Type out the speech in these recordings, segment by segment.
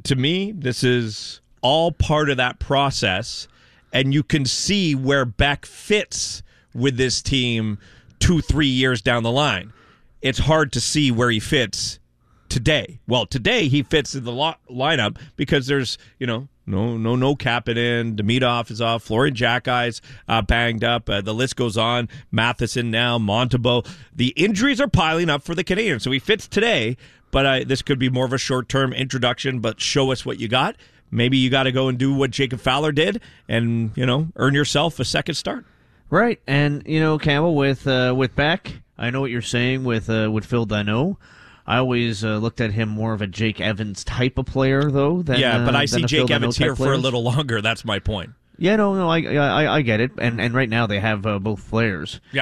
to me, this is all part of that process, and you can see where Beck fits with this team 2-3 years down the line. It's hard to see where he fits today. Well, today he fits in the lineup because there's, no Kapanen, Demidov is off, Florian Jackey's banged up. The list goes on. Matheson now, Montembeault. The injuries are piling up for the Canadiens, so he fits today. But this could be more of a short-term introduction, but show us what you got. Maybe you got to go and do what Jacob Fowler did and, earn yourself a second start. Right. And, Campbell, with Beck, I know what you're saying with Phil Danault. I always looked at him more of a Jake Evans type of player, though. But I see Jake Evans here for a little longer. That's my point. Yeah, no, I get it. And right now they have both players. Yeah.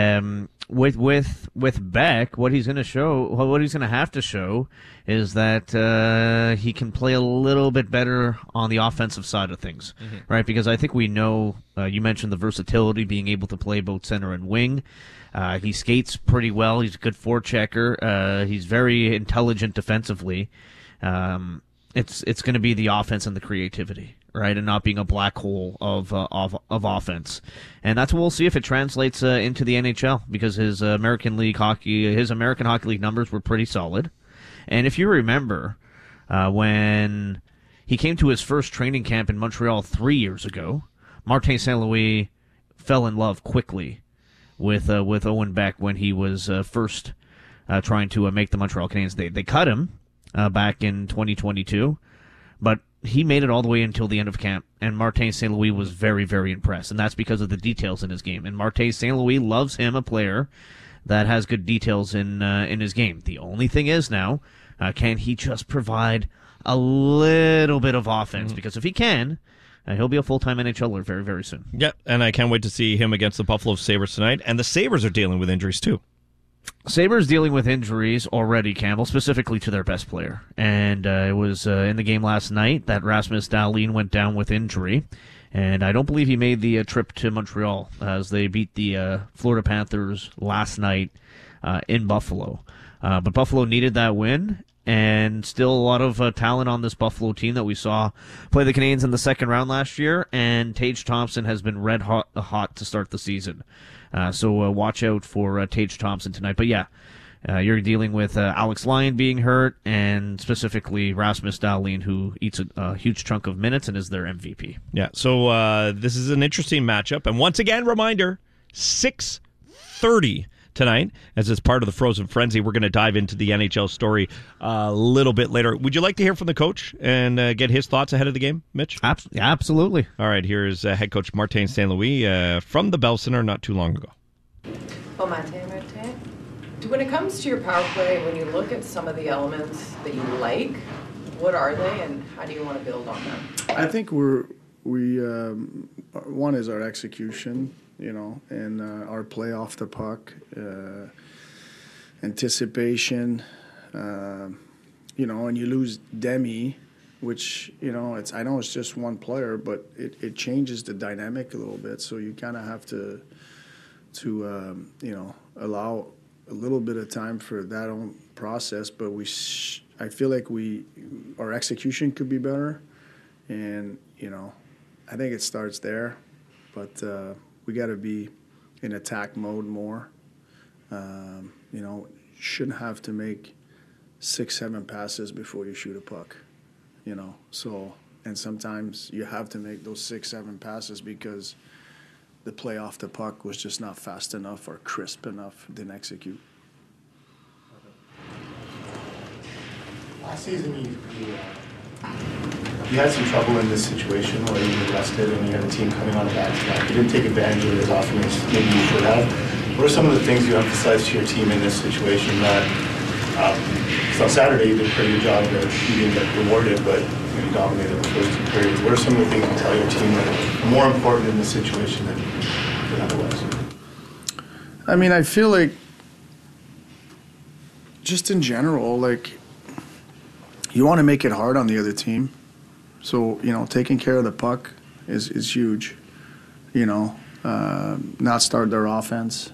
With Beck, what he's going to have to show is that he can play a little bit better on the offensive side of things, right? Because I think we know, you mentioned the versatility, being able to play both center and wing. He skates pretty well. He's a good forechecker. He's very intelligent defensively. It's going to be the offense and the creativity, right, and not being a black hole of offense, and that's what we'll see if it translates into the NHL, because his American Hockey League numbers were pretty solid, and if you remember, when he came to his first training camp in Montreal 3 years ago, Martin St. Louis fell in love quickly with Owen Beck when he was first trying to make the Montreal Canadiens. They cut him back in 2022, but he made it all the way until the end of camp, and Martin St. Louis was very, very impressed, and that's because of the details in his game. And Martin St. Louis loves him, a player that has good details in his game. The only thing is now, can he just provide a little bit of offense? Because if he can, he'll be a full-time NHLer very, very soon. Yep, and I can't wait to see him against the Buffalo Sabres tonight, and the Sabres are dealing with injuries too. Sabres dealing with injuries already, Campbell, specifically to their best player. And it was in the game last night that Rasmus Dahlin went down with injury. And I don't believe he made the trip to Montreal as they beat the Florida Panthers last night in Buffalo. But Buffalo needed that win, and still a lot of talent on this Buffalo team that we saw play the Canadiens in the second round last year. And Tage Thompson has been red hot to start the season. So watch out for Tage Thompson tonight. But yeah, you're dealing with Alex Lyon being hurt, and specifically Rasmus Dahlin, who eats a huge chunk of minutes and is their MVP. Yeah, so this is an interesting matchup. And once again, reminder, 6:30 tonight, as it's part of the Frozen Frenzy. We're going to dive into the NHL story a little bit later. Would you like to hear from the coach and get his thoughts ahead of the game, Mitch? Absolutely. All right, here's head coach Martin St. Louis from the Bell Center not too long ago. Oh, Martin. When it comes to your power play, when you look at some of the elements that you like, what are they, and how do you want to build on them? I think one is our execution, and our play off the puck, anticipation, and you lose Demi, which, I know it's just one player, but it changes the dynamic a little bit. So you kind of have to allow a little bit of time for that own process. But I feel like our execution could be better, and I think it starts there. But we got to be in attack mode more. Shouldn't have to make 6-7 passes before you shoot a puck. So, and sometimes you have to make those 6-7 passes because the play off the puck was just not fast enough or crisp enough, didn't execute. Last season, you had some trouble in this situation where you were rested and you had a team coming on a back-to-back. You didn't take advantage of it as often as maybe you should have. What are some of the things you emphasize to your team in this situation that, on Saturday you did a pretty good job, you didn't get rewarded, but you dominated the first two periods. What are some of the things you tell your team that are more important in this situation than otherwise? I feel like, just in general, you want to make it hard on the other team. So, taking care of the puck is huge. Not start their offense.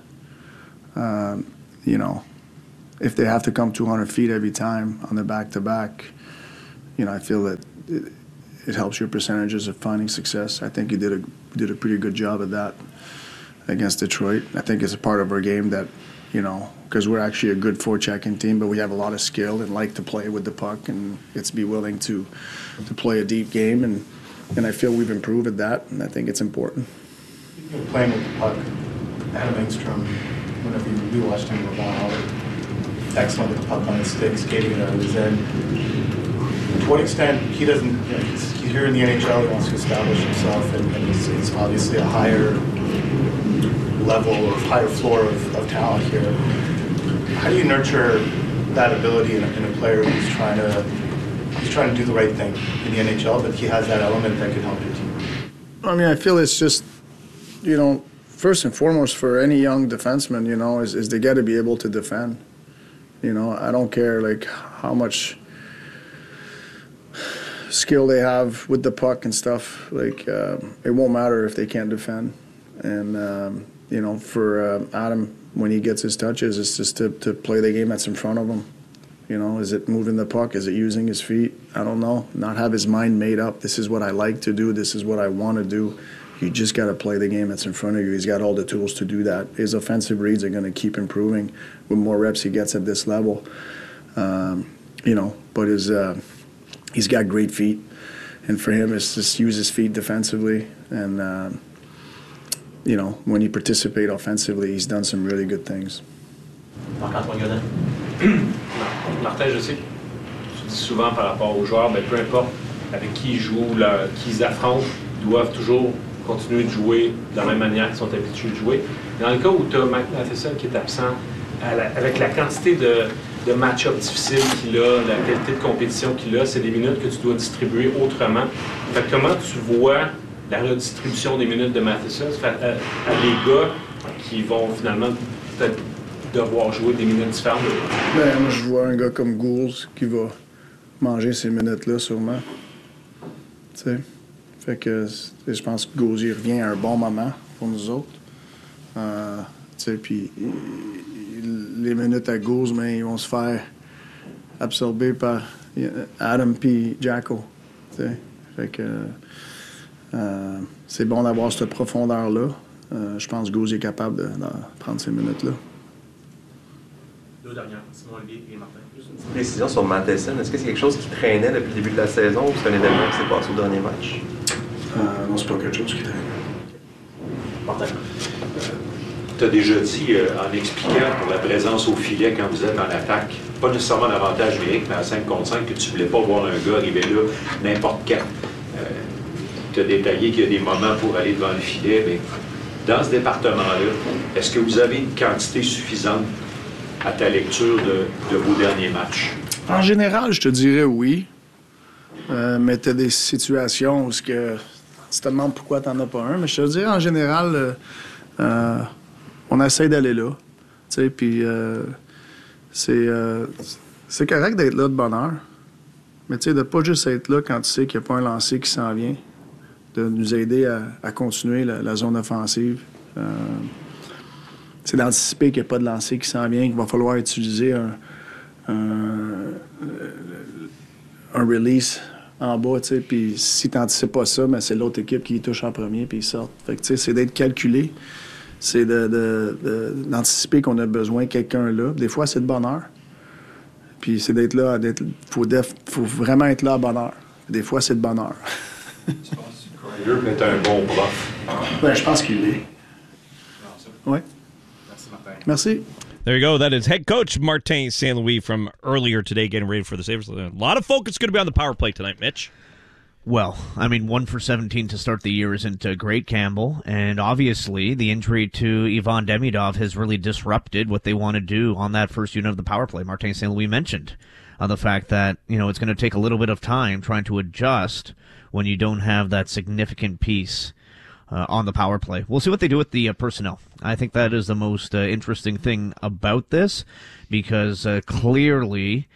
If they have to come 200 feet every time on the back-to-back, I feel that it helps your percentages of finding success. I think you did a pretty good job of that against Detroit. I think it's a part of our game that, because we're actually a good forechecking team, but we have a lot of skill and like to play with the puck and it's be willing to play a deep game, and I feel we've improved at that, and I think it's important. You're playing with the puck. Adam Engstrom, whenever we watched him go down, excellent with the puck on his stick, skating it out of his end. To what extent he doesn't, he's here in the NHL, he wants to establish himself, and it's obviously a higher level or higher floor of talent here. How do you nurture that ability in a player who's trying to do the right thing in the NHL, but he has that element that could help your team? I mean, I feel it's just, first and foremost for any young defenseman, is they got to be able to defend. I don't care how much skill they have with the puck and stuff. It won't matter if they can't defend. And for Adam, when he gets his touches, it's just to play the game that's in front of him. Is it moving the puck? Is it using his feet? I don't know. Not have his mind made up. This is what I like to do. This is what I want to do. You just got to play the game that's in front of you. He's got all the tools to do that. His offensive reads are going to keep improving with more reps he gets at this level. But he's got great feet. And for him, it's just use his feet defensively. And, when he participates offensively, he's done some really good things. Marc-Antoine Godin. Martin, je sais que tu dis souvent par rapport aux joueurs, peu importe avec qui ils jouent, qui ils affrontent, ils doivent toujours continuer de jouer de la même manière qu'ils sont habitués de jouer. Dans le cas où tu as Mike Matheson qui est absent, avec la quantité de match-up difficiles qu'il a, la qualité de compétition qu'il a, c'est des minutes que tu dois distribuer autrement. Fait que comment tu vois la redistribution des minutes de Matheson à les gars qui vont finalement peut-être devoir jouer des minutes différentes? Moi, je vois un gars comme Gould qui va manger ces minutes-là sûrement. Fait que je pense que Gauzy revient à un bon moment pour nous autres. Puis les minutes à Gauzy, mais ils vont se faire absorber par Adam puis Jacko. Fait que c'est bon d'avoir cette profondeur-là. Je pense que Gauzy est capable de prendre ces minutes-là. Deux dernières, Simon Olivier et Martin. Juste une petite précision sur Matheson. Est-ce que c'est quelque chose qui traînait depuis le début de la saison ou c'est un événement qui s'est passé au dernier match? Non, c'est pas quelque chose qui traîne. Martin. Tu as déjà dit, en expliquant pour la présence au filet quand vous êtes en attaque, pas nécessairement l'avantage numérique, mais à 5 contre 5, que tu ne voulais pas voir un gars arriver là n'importe quand. Tu as détaillé qu'il y a des moments pour aller devant le filet, mais dans ce département-là, est-ce que vous avez une quantité suffisante à ta lecture de vos derniers matchs? En général, je te dirais oui. Mais tu as des situations où tu te demandes pourquoi tu n'en as pas un. Mais je te dirais, en général, on essaie d'aller là. Puis c'est correct d'être là de bonne heure. Mais de ne pas juste être là quand tu sais qu'il n'y a pas un lancer qui s'en vient. De nous aider à continuer la zone offensive. C'est d'anticiper qu'il n'y a pas de lancer qui s'en vient, qu'il va falloir utiliser un release en bas, puis si tu n'anticipes pas ça, c'est l'autre équipe qui touche en premier, puis ils sortent. Fait que c'est d'être calculé, c'est d'anticiper qu'on a besoin de quelqu'un là. Des fois, c'est de bonne heure. Puis c'est d'être là, faut vraiment être là à bonne heure. Des fois, c'est de bonne heure. Tu penses que Kreider peut être un bon prof? Je pense qu'il l'est. Oui. Merci, Martin. Merci. There you go. That is head coach Martin St. Louis from earlier today getting ready for the Sabres. A lot of focus going to be on the power play tonight, Mitch. Well, 1 for 17 to start the year isn't great, Campbell. And obviously, the injury to Ivan Demidov has really disrupted what they want to do on that first unit of the power play. Martin St. Louis mentioned the fact that, it's going to take a little bit of time trying to adjust when you don't have that significant piece on the power play. We'll see what they do with the personnel. I think that is the most interesting thing about this, because clearly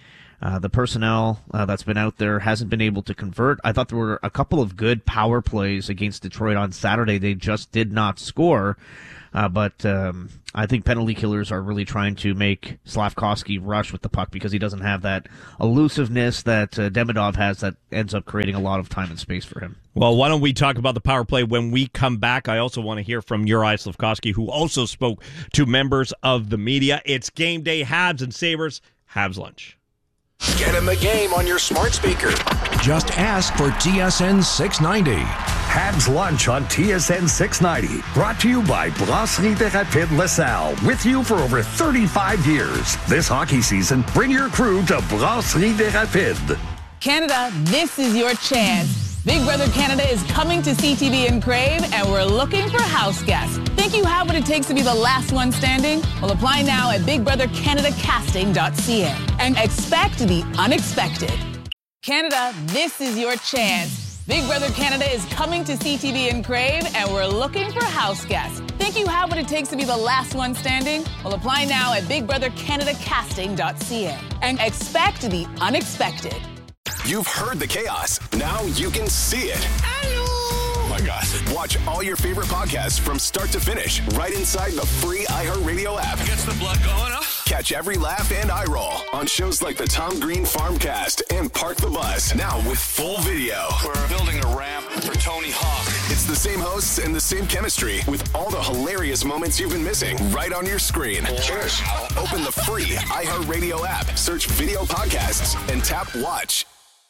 The personnel that's been out there hasn't been able to convert. I thought there were a couple of good power plays against Detroit on Saturday. They just did not score. But I think penalty killers are really trying to make Slafkovsky rush with the puck because he doesn't have that elusiveness that Demidov has that ends up creating a lot of time and space for him. Well, why don't we talk about the power play when we come back? I also want to hear from Juraj Slafkovsky, who also spoke to members of the media. It's game day, Habs and Sabres. Habs lunch. Get in the game on your smart speaker. Just ask for TSN 690. Habs Lunch on TSN 690. Brought to you by Brasserie des Rapides LaSalle. With you for over 35 years. This hockey season, bring your crew to Brasserie des Rapides. Canada, this is your chance. Big Brother Canada is coming to CTV in Crave, and we're looking for house guests. Think you have what it takes to be the last one standing? Well, apply now at BigBrotherCanadaCasting.ca and expect the unexpected. Canada, this is your chance. Big Brother Canada is coming to CTV in Crave, and we're looking for house guests. Think you have what it takes to be the last one standing? Well, apply now at BigBrotherCanadaCasting.ca and expect the unexpected. You've heard the chaos. Now you can see it. Oh my gosh. Watch all your favorite podcasts from start to finish right inside the free iHeartRadio app. Gets the blood going, huh? Catch every laugh and eye roll on shows like the Tom Green Farmcast and Park the Bus. Now with full video. We're building a ramp for Tony Hawk. It's the same hosts and the same chemistry with all the hilarious moments you've been missing right on your screen. Cheers. Open the free iHeartRadio app, search video podcasts, and tap watch.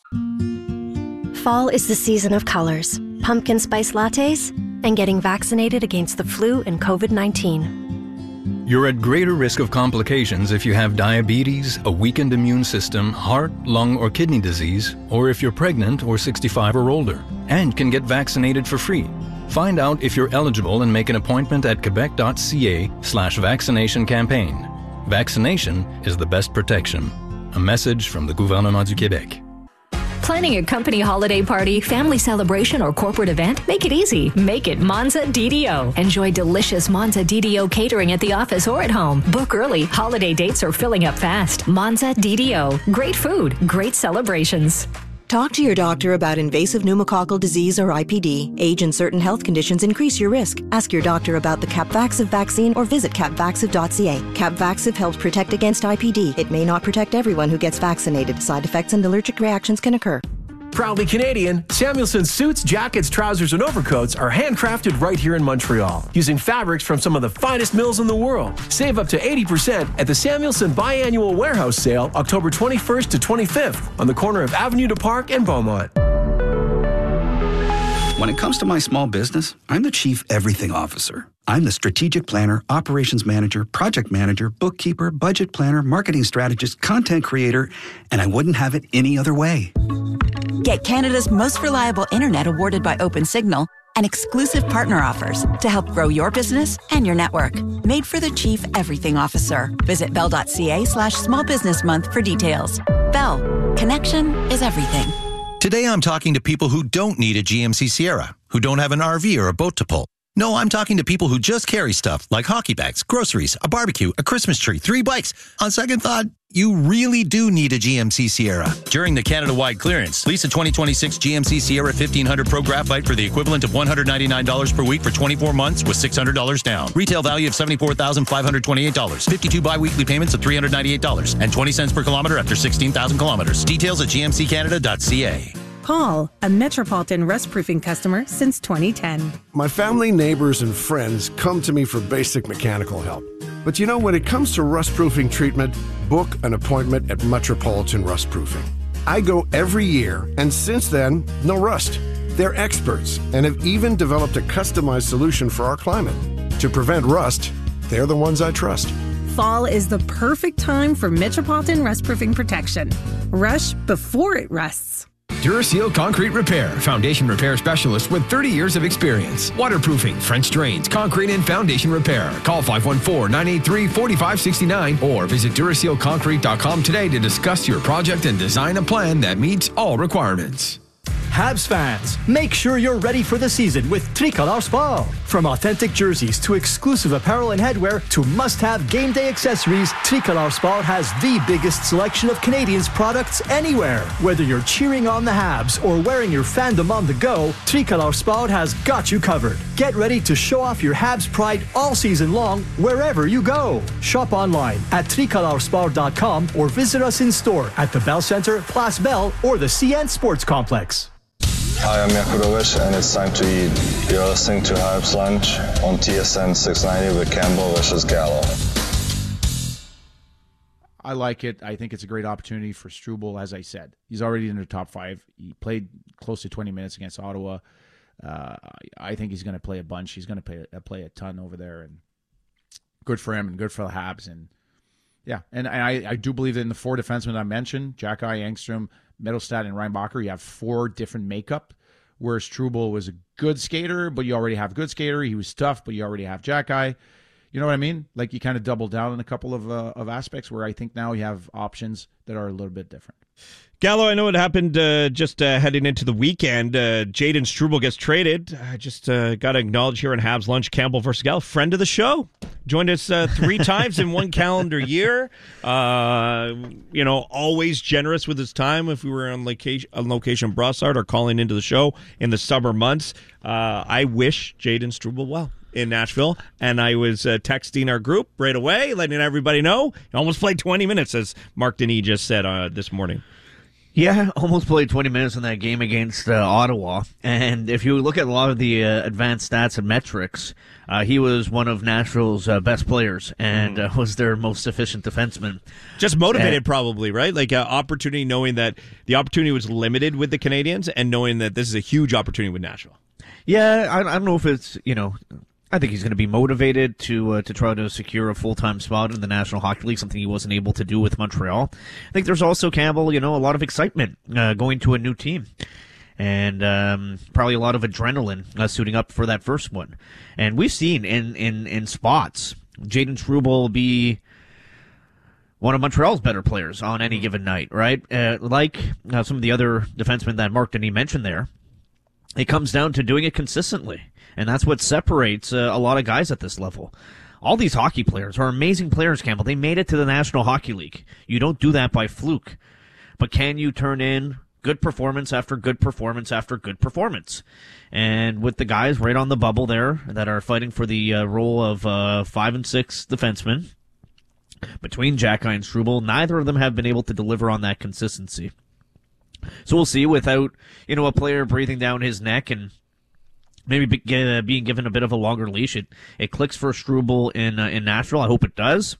Fall is the season of colors, pumpkin spice lattes, and getting vaccinated against the flu and COVID-19. You're at greater risk of complications if you have diabetes, a weakened immune system, heart, lung, or kidney disease, or if you're pregnant or 65 or older, and can get vaccinated for free. Find out if you're eligible and make an appointment at quebec.ca/vaccination campaign. Vaccination is the best protection. A message from the Gouvernement du Québec. Planning a company holiday party, family celebration, or corporate event? Make it easy. Make it Monza DDO. Enjoy delicious Monza DDO catering at the office or at home. Book early. Holiday dates are filling up fast. Monza DDO. Great food, great celebrations. Talk to your doctor about invasive pneumococcal disease or IPD. Age and certain health conditions increase your risk. Ask your doctor about the Capvaxive vaccine or visit capvaxive.ca. Capvaxive helps protect against IPD. It may not protect everyone who gets vaccinated. Side effects and allergic reactions can occur. Proudly Canadian, Samuelson's suits, jackets, trousers, and overcoats are handcrafted right here in Montreal, using fabrics from some of the finest mills in the world. Save up to 80% at the Samuelson Biannual Warehouse Sale, October 21st to 25th, on the corner of Avenue du Parc and Beaumont. When it comes to my small business, I'm the Chief Everything Officer. I'm the strategic planner, operations manager, project manager, bookkeeper, budget planner, marketing strategist, content creator, and I wouldn't have it any other way. Get Canada's most reliable internet awarded by OpenSignal and exclusive partner offers to help grow your business and your network. Made for the Chief Everything Officer. Visit bell.ca/small business month for details. Bell. Connection is everything. Today I'm talking to people who don't need a GMC Sierra, who don't have an RV or a boat to pull. No, I'm talking to people who just carry stuff like hockey bags, groceries, a barbecue, a Christmas tree, 3 bikes. On second thought, you really do need a GMC Sierra. During the Canada-wide clearance, lease a 2026 GMC Sierra 1500 Pro Graphite for the equivalent of $199 per week for 24 months with $600 down. Retail value of $74,528. 52 bi-weekly payments of $398 and 20 cents per kilometer after 16,000 kilometers. Details at gmccanada.ca. Paul, a Metropolitan rust-proofing customer since 2010. My family, neighbors, and friends come to me for basic mechanical help. But you know, when it comes to rust-proofing treatment, book an appointment at Metropolitan Rust-Proofing. I go every year, and since then, no rust. They're experts and have even developed a customized solution for our climate. To prevent rust, they're the ones I trust. Fall is the perfect time for Metropolitan rust-proofing protection. Rush before it rusts. Duraseal Concrete Repair, foundation repair specialist with 30 years of experience. Waterproofing, French drains, concrete and foundation repair. Call 514-983-4569 or visit DurasealConcrete.com today to discuss your project and design a plan that meets all requirements. Habs fans, make sure you're ready for the season with Tricolor Sport. From authentic jerseys to exclusive apparel and headwear to must-have game day accessories, Tricolor Sport has the biggest selection of Canadians products anywhere. Whether you're cheering on the Habs or wearing your fandom on the go, Tricolor Sport has got you covered. Get ready to show off your Habs pride all season long wherever you go. Shop online at tricolorsport.com or visit us in store at the Bell Center, Place Bell, or the CN Sports Complex. Hi, I'm Yakutovich, and it's time to eat. You're listening to Habs Lunch on TSN 690 with Campbell versus Gallo. I like it. I think it's a great opportunity for Struble, as I said. He's already in the top 5. He played close to 20 minutes against Ottawa. I think he's going to play a bunch. He's going to play a ton over there, and good for him and good for the Habs. And yeah, and I do believe that in the 4 defensemen I mentioned, Jack-Eye, Engstrom, Mittelstadt, and Reinbacher, you have 4 different makeup, whereas Struble was a good skater, but you already have good skater. He was tough, but you already have Jack-Eye. You know what I mean? Like, you kind of double down on a couple of aspects where I think now you have options that are a little bit different. Gallo, I know it happened just heading into the weekend. Jayden Struble gets traded. I just got to acknowledge here in Habs Lunch, Campbell versus Gallo, friend of the show. Joined us 3 times in 1 calendar year. Always generous with his time if we were on location Brossard or calling into the show in the summer months. I wish Jayden Struble well in Nashville, and I was texting our group right away, letting everybody know. He almost played 20 minutes, as Mark Denis just said this morning. Yeah, almost played 20 minutes in that game against Ottawa. And if you look at a lot of the advanced stats and metrics, he was one of Nashville's best players and was their most efficient defenseman. Just motivated probably, right? Like opportunity, knowing that the opportunity was limited with the Canadians and knowing that this is a huge opportunity with Nashville. Yeah, I don't know if it's, I think he's going to be motivated to try to secure a full-time spot in the National Hockey League, something he wasn't able to do with Montreal. I think there's also, Campbell, a lot of excitement going to a new team. And probably a lot of adrenaline suiting up for that first one. And we've seen in spots, Jayden Struble be one of Montreal's better players on any given night, right? Like some of the other defensemen that Mark Denis mentioned there, it comes down to doing it consistently. And that's what separates a lot of guys at this level. All these hockey players are amazing players, Campbell. They made it to the National Hockey League. You don't do that by fluke. But can you turn in good performance after good performance after good performance? And with the guys right on the bubble there that are fighting for the role of 5 and 6 defensemen, between Jack-Eye and Struble, neither of them have been able to deliver on that consistency. So we'll see without, a player breathing down his neck and maybe being given a bit of a longer leash. It clicks for Struble in Nashville. I hope it does.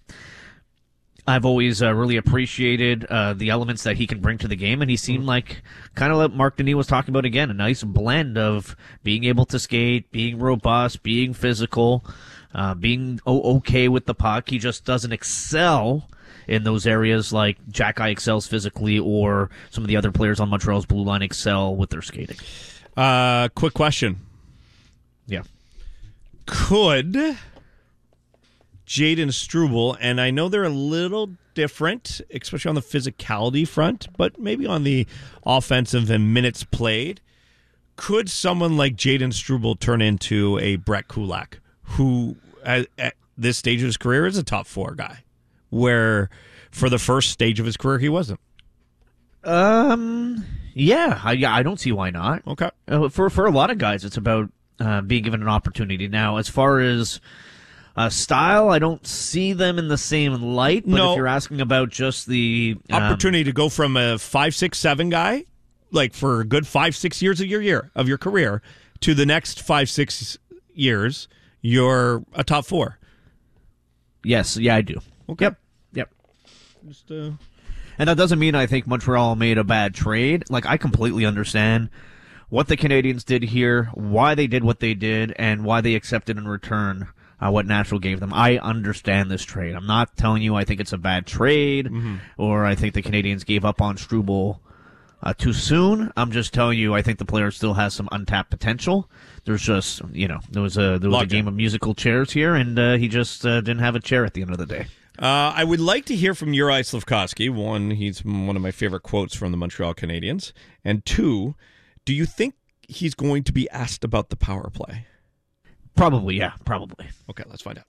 I've always really appreciated the elements that he can bring to the game, and he seemed like, kind of like Mark Denis was talking about again, a nice blend of being able to skate, being robust, being physical, being okay with the puck. He just doesn't excel in those areas like Jack-Eye excels physically, or some of the other players on Montreal's blue line excel with their skating. Quick question. Yeah. Could Jayden Struble, and I know they're a little different, especially on the physicality front, but maybe on the offensive and minutes played, could someone like Jayden Struble turn into a Brett Kulak, who at this stage of his career is a top 4 guy, where for the first stage of his career he wasn't? Yeah, I don't see why not. Okay. For a lot of guys, it's about being given an opportunity. Now, as far as style, I don't see them in the same light. But if you're asking about just the opportunity to go from a 5, 6, 7 guy, like for a good 5, 6 years of your career, to the next 5, 6 years, you're a top 4. Yes, yeah, I do. Okay. Yep. Just and that doesn't mean I think Montreal made a bad trade. Like, I completely understand what the Canadians did here, why they did what they did, and why they accepted in return what Nashville gave them. I understand this trade. I'm not telling you I think it's a bad trade, or I think the Canadians gave up on Struble too soon. I'm just telling you I think the player still has some untapped potential. There's just, there was a game of musical chairs here, and he just didn't have a chair at the end of the day. I would like to hear from Juraj Slafkovsky. 1, he's one of my favorite quotes from the Montreal Canadiens. And 2, Do you think he's going to be asked about the power play? Probably, yeah, probably. Okay, let's find out.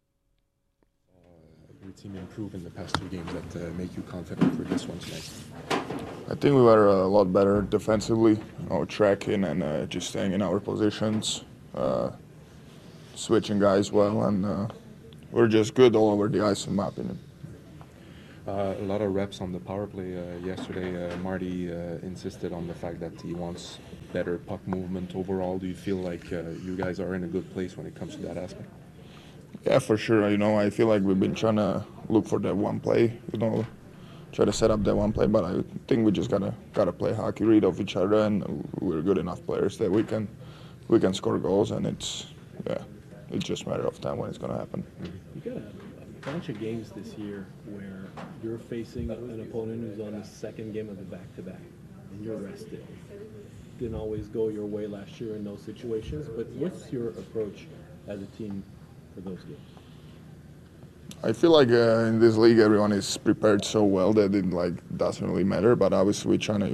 Your team improved in the past 2 games that make you confident for this one tonight? I think we were a lot better defensively, tracking and just staying in our positions, switching guys well, and we're just good all over the ice, in my opinion. A lot of reps on the power play yesterday. Marty insisted on the fact that he wants better puck movement overall. Do you feel like you guys are in a good place when it comes to that aspect? Yeah, for sure. I feel like we've been trying to look for that one play, try to set up that one play, but I think we just gotta play hockey, read off each other, and we're good enough players that we can score goals, and it's just a matter of time when it's gonna happen. You got a bunch of games this year where you're facing an opponent who's on the second game of the back-to-back, and you're rested. Didn't always go your way last year in those situations, but what's your approach as a team for those games? I feel like in this league everyone is prepared so well that it doesn't really matter. But obviously we're trying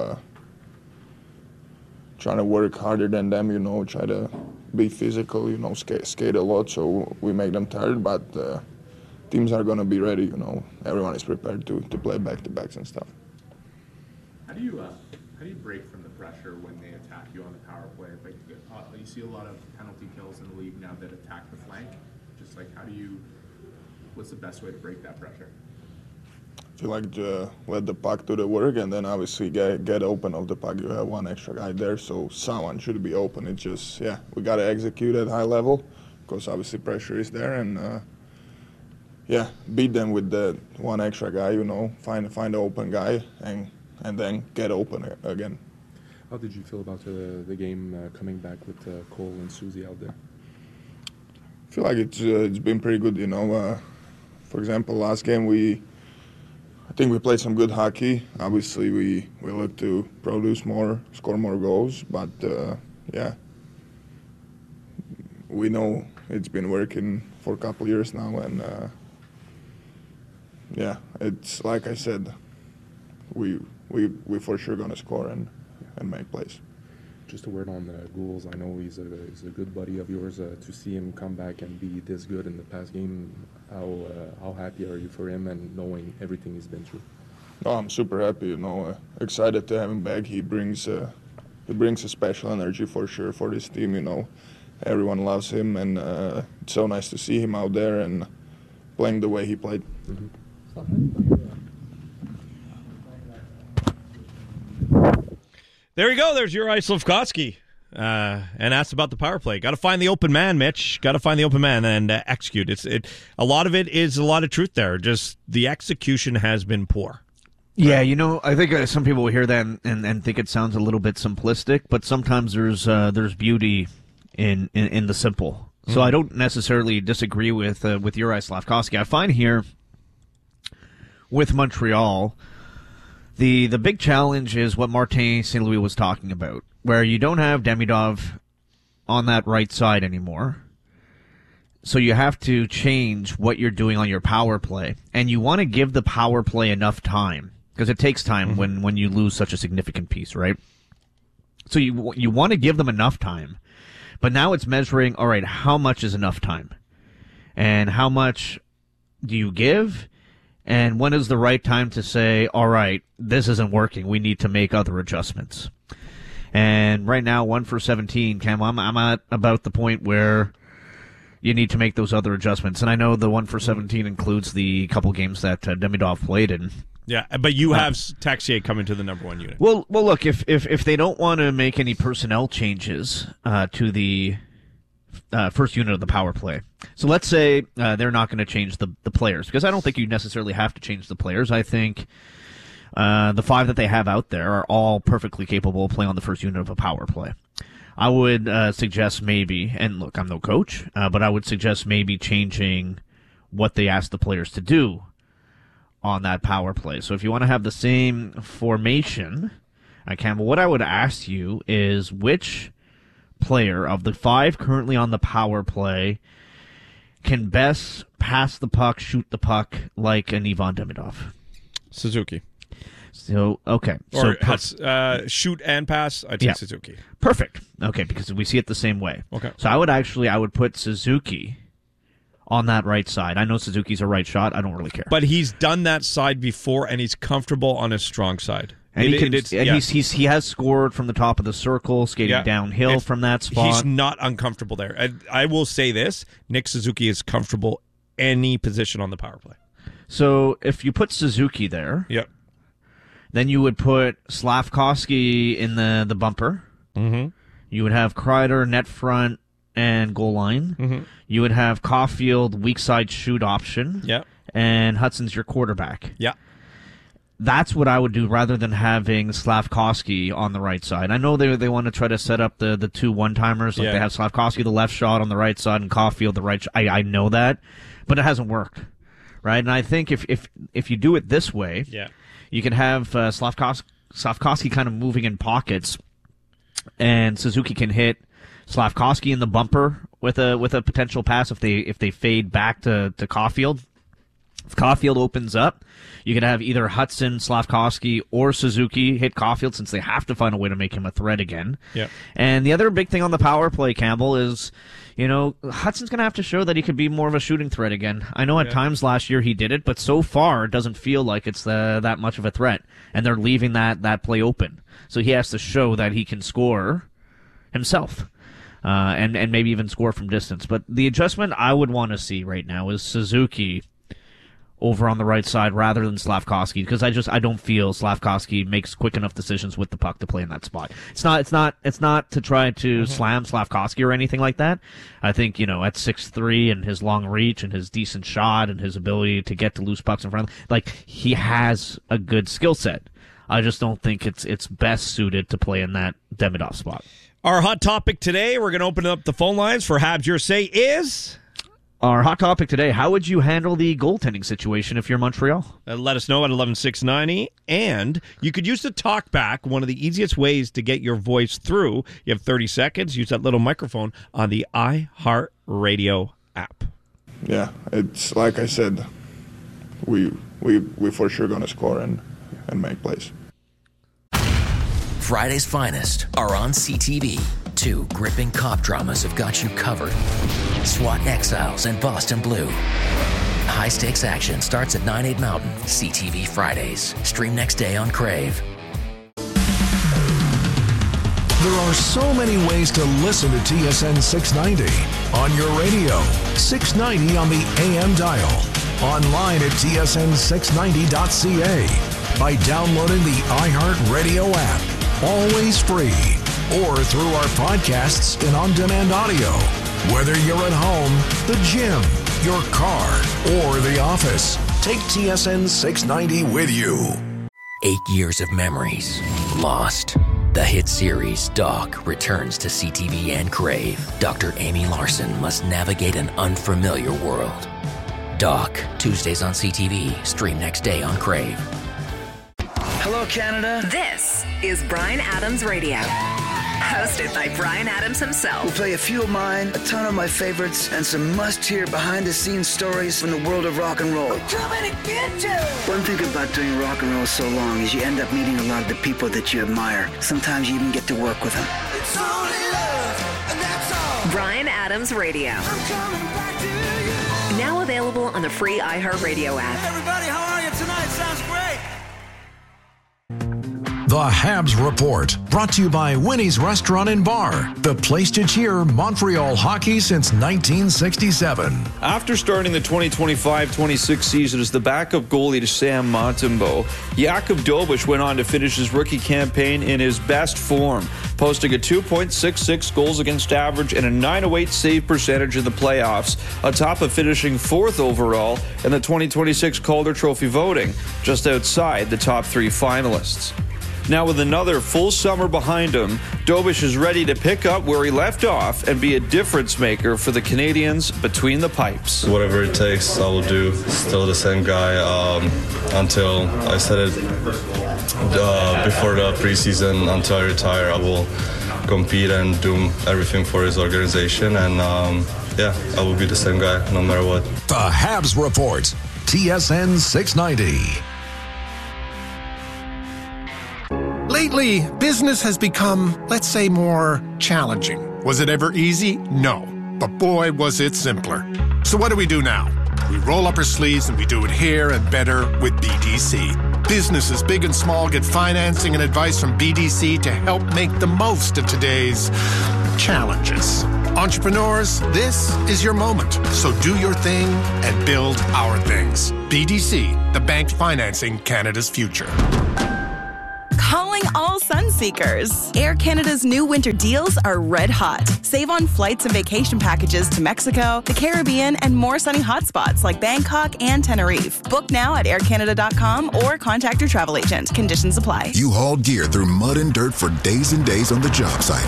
to work harder than them. Try to be physical. Skate a lot, so we make them tired. But teams are gonna be ready. Everyone is prepared to play back-to-backs and stuff. How do you break from the pressure when they attack you on the power play? Like you see a lot of penalty kills in the league now that attack the flank. Just like what's the best way to break that pressure? I feel like let the puck do the work, and then obviously get open of the puck. You have one extra guy there, so someone should be open. It's just we gotta execute at high level because obviously pressure is there, and beat them with the one extra guy. Find the open guy and then get open again. How did you feel about the game coming back with Cole and Susie out there? I feel like it's been pretty good. For example, last game I think we played some good hockey. Obviously, we look to produce more, score more goals, but we know it's been working for a couple years now, and it's like I said, we for sure gonna score and make plays. Just a word on Gould. I know he's a good buddy of yours. To see him come back and be this good in the past game, how happy are you for him and knowing everything he's been through? No, I'm super happy. Excited to have him back. He brings a special energy for sure for this team. Everyone loves him, and it's so nice to see him out there and playing the way he played. Mm-hmm. There you go. There's Juraj Slafkovsky. And asked about the power play. Got to find the open man, Mitch. Got to find the open man and execute. A lot of it is a lot of truth there. Just the execution has been poor. Yeah, I think some people will hear that and think it sounds a little bit simplistic, but sometimes there's beauty in the simple. So I don't necessarily disagree with Juraj Slafkovsky. I find here with Montreal, the big challenge is what Martin St. Louis was talking about, where you don't have Demidov on that right side anymore. So you have to change what you're doing on your power play. And you want to give the power play enough time, because it takes time when you lose such a significant piece, right? So you want to give them enough time. But now it's measuring, all right, how much is enough time? And how much do you give? And when is the right time to say, all right, this isn't working, we need to make other adjustments? And right now, 1 for 17, Cam, I'm at about the point where you need to make those other adjustments. And I know the 1 for 17 includes the couple games that Demidov played in. Yeah, but you have Texier coming to the number one unit. Well, look, if they don't want to make any personnel changes to the first unit of the power play, so let's say they're not going to change the players, because I don't think you necessarily have to change the players. I think the 5 that they have out there are all perfectly capable of playing on the first unit of a power play. I would suggest maybe, and look, I'm no coach, but I would suggest maybe changing what they ask the players to do on that power play. So if you want to have the same formation, Campbell, what I would ask you is which player of the 5 currently on the power play can best pass the puck, shoot the puck like an Ivan Demidov? Suzuki. So, okay. Or shoot and pass, I'd take Suzuki. Perfect. Okay, because we see it the same way. Okay. So I would put Suzuki on that right side. I know Suzuki's a right shot. I don't really care. But he's done that side before, and he's comfortable on his strong side. And he has scored from the top of the circle, skating downhill from that spot. He's not uncomfortable there. I will say this, Nick Suzuki is comfortable any position on the power play. So if you put Suzuki there, then you would put Slavkovsky in the bumper. Mm-hmm. You would have Kreider net front and goal line. Mm-hmm. You would have Caulfield weak side shoot option. Yeah. And Hudson's your quarterback. Yeah. That's what I would do rather than having Slavkovsky on the right side. I know they want to try to set up the two one-timers. Like they have Slavkovsky the left shot on the right side and Caulfield the right. I know that, but it hasn't worked, right? And I think if you do it this way, you can have Slavkovsky kind of moving in pockets, and Suzuki can hit Slavkovsky in the bumper with a potential pass if they fade back to Caulfield. If Caulfield opens up, you could have either Hudson, Slavkovsky, or Suzuki hit Caulfield, since they have to find a way to make him a threat again. Yeah. And the other big thing on the power play, Campbell, is, Hudson's going to have to show that he could be more of a shooting threat again. I know at times last year he did it, but so far it doesn't feel like it's that much of a threat. And they're leaving that play open. So he has to show that he can score himself. And maybe even score from distance. But the adjustment I would want to see right now is Suzuki over on the right side rather than Slavkovsky, because I don't feel Slavkovsky makes quick enough decisions with the puck to play in that spot. It's not to try to slam Slavkovsky or anything like that. I think, at 6'3" and his long reach and his decent shot and his ability to get to loose pucks in front of him, like, he has a good skill set. I just don't think it's best suited to play in that Demidov spot. Our hot topic today, we're going to open up the phone lines for Habs Your Say, is... Our hot topic today, how would you handle the goaltending situation if you're Montreal? Let us know at 11690. And you could use the talkback, one of the easiest ways to get your voice through. You have 30 seconds. Use that little microphone on the iHeartRadio app. Yeah, it's like I said, we for sure going to score and make plays. Friday's finest are on CTV. 2 gripping cop dramas have got you covered. SWAT Exiles and Boston Blue. High-stakes action starts at 9/8 Mountain. CTV Fridays. Stream next day on Crave. There are so many ways to listen to TSN 690. On your radio, 690 on the AM dial. Online at tsn690.ca. By downloading the iHeartRadio app. Always free. Or through our podcasts and on-demand audio. Whether you're at home, the gym, your car, or the office, take TSN 690 with you. 8 years of memories lost. The hit series Doc returns to CTV and Crave. Dr. Amy Larson must navigate an unfamiliar world. Doc, Tuesdays on CTV. Stream next day on Crave. Hello, Canada. This is Bryan Adams Radio. Hosted by Bryan Adams himself. We'll play a few of mine, a ton of my favorites, and some must-hear behind-the-scenes stories from the world of rock and roll. We're coming to get you! One thing about doing rock and roll so long is you end up meeting a lot of the people that you admire. Sometimes you even get to work with them. It's only love, and that's all. Bryan Adams Radio. I'm coming back to you. Now available on the free iHeartRadio app. Hey everybody, how are you tonight? Sounds great. The Habs Report, brought to you by Winnie's Restaurant and Bar, the place to cheer Montreal hockey since 1967. After starting the 2025-26 season as the backup goalie to Sam Montembeault, Jakub Dobeš went on to finish his rookie campaign in his best form, posting a 2.66 goals against average and a 908 save percentage in the playoffs, on top of finishing 4th overall in the 2026 Calder Trophy voting, just outside the top 3 finalists. Now, with another full summer behind him, Dobeš is ready to pick up where he left off and be a difference maker for the Canadians between the pipes. Whatever it takes, I will do. Still the same guy until I said it before the preseason. Until I retire, I will compete and do everything for his organization. And I will be the same guy no matter what. The Habs Report, TSN 690. Lately, business has become, let's say, more challenging. Was it ever easy? No. But boy, was it simpler. So what do we do now? We roll up our sleeves and we do it here and better with BDC. Businesses big and small get financing and advice from BDC to help make the most of today's challenges. Entrepreneurs, this is your moment. So do your thing and build our things. BDC, the bank financing Canada's future. Calling all Sunseekers. Air Canada's new winter deals are red hot. Save on flights and vacation packages to Mexico, the Caribbean, and more sunny hotspots like Bangkok and Tenerife. Book now at aircanada.com or contact your travel agent. Conditions apply. You hauled gear through mud and dirt for days and days on the job site.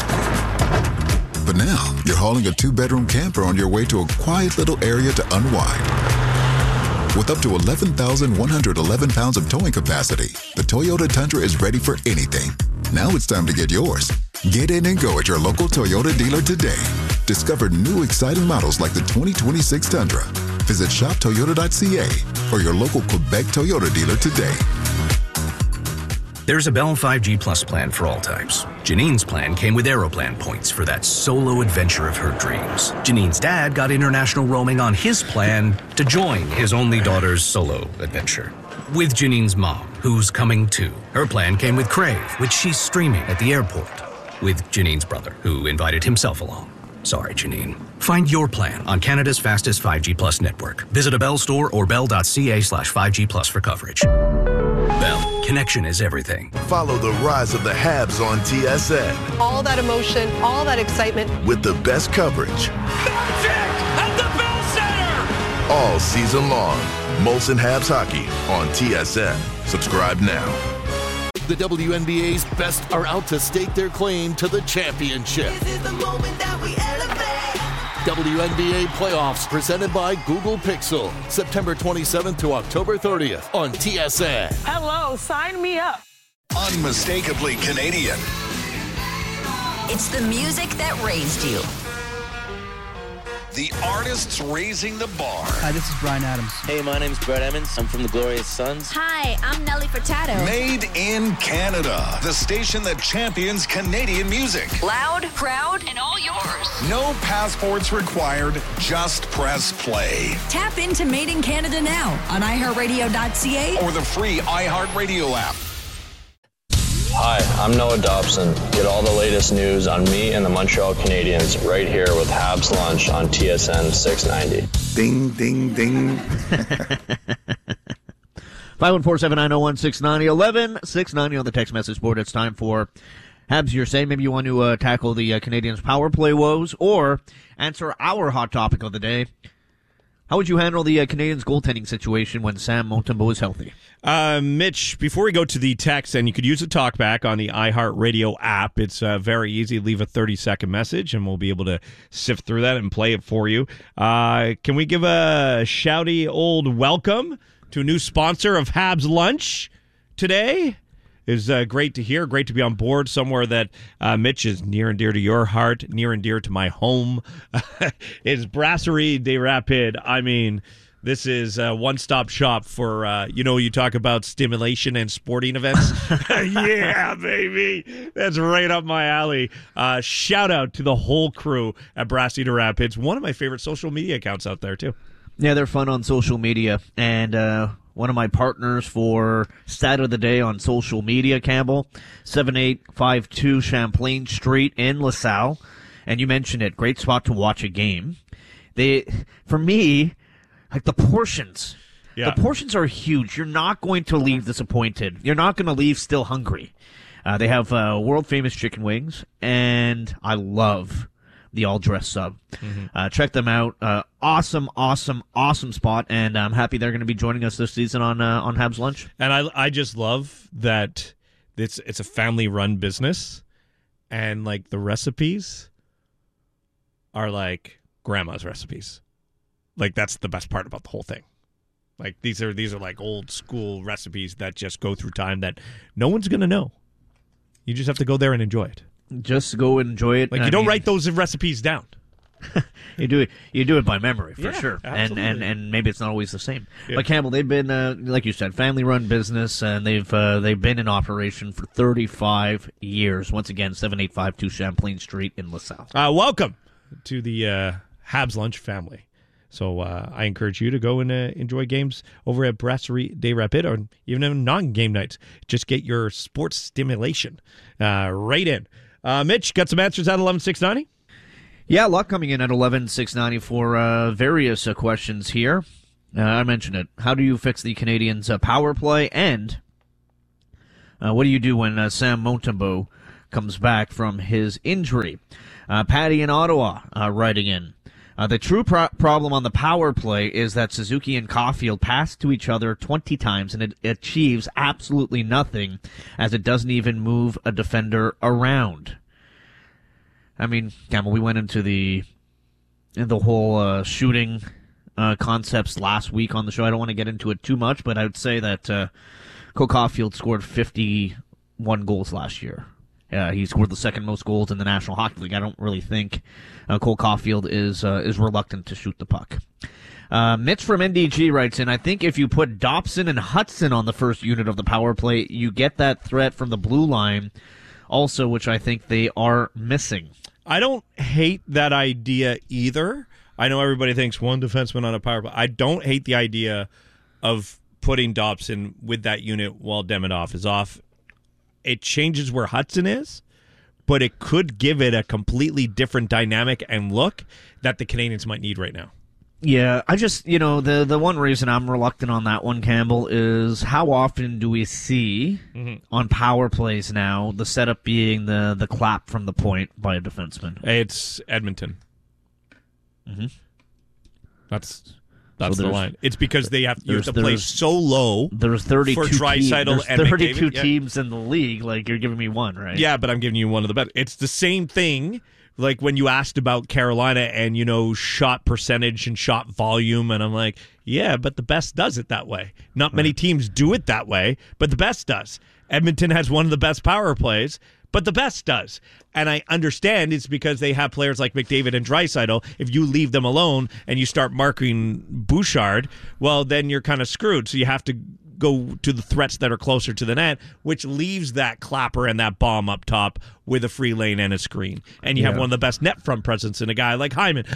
But now, you're hauling a 2-bedroom camper on your way to a quiet little area to unwind. With up to 11,111 pounds of towing capacity, the Toyota Tundra is ready for anything. Now it's time to get yours. Get in and go at your local Toyota dealer today. Discover new exciting models like the 2026 Tundra. Visit shoptoyota.ca or your local Quebec Toyota dealer today. There's a Bell 5G Plus plan for all types. Janine's plan came with Aeroplan points for that solo adventure of her dreams. Janine's dad got international roaming on his plan to join his only daughter's solo adventure. With Janine's mom, who's coming too. Her plan came with Crave, which she's streaming at the airport. With Janine's brother, who invited himself along. Sorry, Janine. Find your plan on Canada's fastest 5G Plus network. Visit a Bell store or bell.ca/5G Plus for coverage. Bell, connection is everything. Follow the rise of the Habs on TSN. All that emotion, all that excitement. With the best coverage. Magic at the Bell Center! All season long. Molson Habs Hockey on TSN. Subscribe now. The WNBA's best are out to stake their claim to the championship. This is the moment that we elevate. WNBA playoffs presented by Google Pixel. September 27th to October 30th on TSN. Hello, sign me up. Unmistakably Canadian. It's the music that raised you. The artists raising the bar. Hi, this is Bryan Adams. Hey, my name's Brett Emmons. I'm from the Glorious Sons. Hi, I'm Nelly Furtado. Made in Canada. The station that champions Canadian music. Loud, proud, and all yours. No passports required. Just press play. Tap into Made in Canada now on iHeartRadio.ca or the free iHeartRadio app. Hi, I'm Noah Dobson. Get all the latest news on me and the Montreal Canadiens right here with Habs Lunch on TSN 690. Ding, ding, ding. 514-790-1690, 11-690 on the text message board. It's time for Habs Your Say. Maybe you want to tackle the Canadiens' power play woes or answer our hot topic of the day. How would you handle the Canadiens' goaltending situation when Sam Montembeault is healthy? Mitch, before we go to the text, and you could use a talkback on the iHeartRadio app. It's very easy. Leave a 30-second message, and we'll be able to sift through that and play it for you. Can we give a shouty old welcome to a new sponsor of Habs Lunch today? It's great to hear. Great to be on board somewhere that, Mitch, is near and dear to your heart, near and dear to my home. It's Brasserie des Rapides. I mean, this is a one-stop shop for, you talk about stimulation and sporting events. Yeah, baby. That's right up my alley. Shout out to the whole crew at Brasserie des Rapides. One of my favorite social media accounts out there, too. Yeah, they're fun on social media. And, one of my partners for Stat of the Day on social media, Campbell, 7852 Champlain Street in LaSalle. And you mentioned it, great spot to watch a game. For me, like the portions. Yeah. The portions are huge. You're not going to leave disappointed. You're not going to leave still hungry. They have world-famous chicken wings, and I love the all-dress sub. Mm-hmm. Check them out. Awesome spot, and I'm happy they're going to be joining us this season on Habs Lunch. And I just love that it's a family-run business, and like the recipes are like grandma's recipes. Like that's the best part about the whole thing. Like these are like old school recipes that just go through time that no one's going to know. You just have to go there and enjoy it. Just go and enjoy it. Like you don't write those recipes down. You do it by memory, for sure. Absolutely. And maybe it's not always the same. Yeah. But Campbell, they've been, like you said, family-run business, and they've been in operation for 35 years. Once again, 7852 Champlain Street in LaSalle. Welcome to the Habs Lunch family. So I encourage you to go and enjoy games over at Brasserie des Rapides, or even on non-game nights. Just get your sports stimulation right in. Mitch, got some answers at 11,690? Yeah, a lot coming in at 11,690 for various questions here. I mentioned it. How do you fix the Canadiens' power play? And what do you do when Sam Montembeault comes back from his injury? Patty in Ottawa writing in. The true problem on the power play is that Suzuki and Caulfield pass to each other 20 times, and it achieves absolutely nothing, as it doesn't even move a defender around. I mean, Campbell, we went into the whole shooting concepts last week on the show. I don't want to get into it too much, but I would say that Cole Caulfield scored 51 goals last year. He scored the second most goals in the National Hockey League. I don't really think Cole Caulfield is reluctant to shoot the puck. Mitch from NDG writes in, I think if you put Dobson and Hudson on the first unit of the power play, you get that threat from the blue line also, which I think they are missing. I don't hate that idea either. I know everybody thinks one defenseman on a power play. I don't hate the idea of putting Dobson with that unit while Demidov is off. It changes where Hudson is, but it could give it a completely different dynamic and look that the Canadiens might need right now. Yeah, I just, the one reason I'm reluctant on that one, Campbell, is how often do we see on power plays now the setup being the clap from the point by a defenseman? It's Edmonton. Mm-hmm. That's the line. It's because you have to play so low. There's 32 for Draisaitl and 32 McDavid. teams in the league. Like, you're giving me one, right? Yeah, but I'm giving you one of the best. It's the same thing. Like when you asked about Carolina and, shot percentage and shot volume, and I'm like, yeah, but the best does it that way. Not many teams do it that way, but the best does. Edmonton has one of the best power plays, but the best does. And I understand it's because they have players like McDavid and Draisaitl. If you leave them alone and you start marking Bouchard, well, then you're kind of screwed. So you have to go to the threats that are closer to the net, which leaves that clapper and that bomb up top with a free lane and a screen. And you have one of the best net front presence in a guy like Hyman.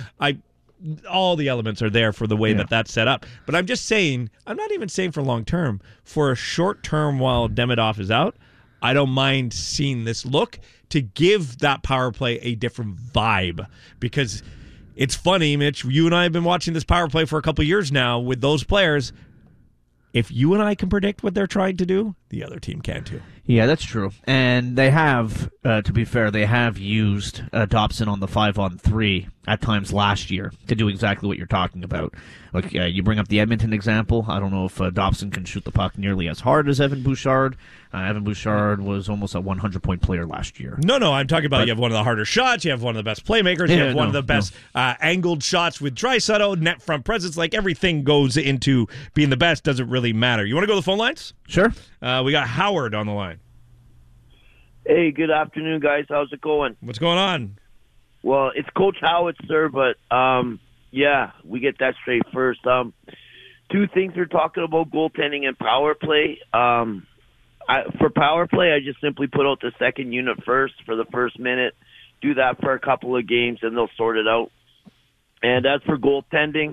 All the elements are there for the way that that's set up. But I'm just saying, I'm not even saying for long term. For a short term while Demidov is out, I don't mind seeing this look to give that power play a different vibe. Because it's funny, Mitch, you and I have been watching this power play for a couple years now with those players. If you and I can predict what they're trying to do, the other team can too. Yeah, that's true. And they have, to be fair, they have used Dobson on the 5-on-3 at times last year to do exactly what you're talking about. Like, you bring up the Edmonton example. I don't know if Dobson can shoot the puck nearly as hard as Evan Bouchard. Evan Bouchard was almost a 100-point player last year. No, I'm talking about you have one of the harder shots. You have one of the best playmakers. You have one of the best angled shots with Draisaitl, net front presence. Like, everything goes into being the best. Doesn't really matter. You want to go to the phone lines? Sure. We got Howard on the line. Hey, good afternoon, guys. How's it going? What's going on? Well, it's Coach Howitzer, but yeah, we get that straight first. Two things we're talking about: goaltending and power play. For power play, I just simply put out the second unit first for the first minute. Do that for a couple of games, and they'll sort it out. And as for goaltending,